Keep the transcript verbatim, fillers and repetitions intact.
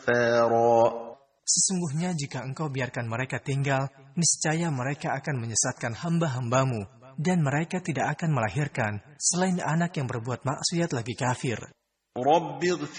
كفارا. Sesungguhnya jika engkau biarkan mereka tinggal, niscaya mereka akan menyesatkan hamba-hambamu, dan mereka tidak akan melahirkan selain anak yang berbuat maksiat lagi kafir. رب اغفر